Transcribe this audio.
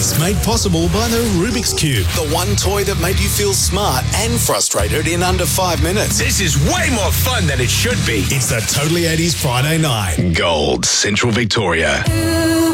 80s, made possible by the Rubik's Cube. The one toy that made you feel smart and frustrated in under 5 minutes. This is way more fun than it should be. It's the Totally 80s Friday night. Gold, Central Victoria.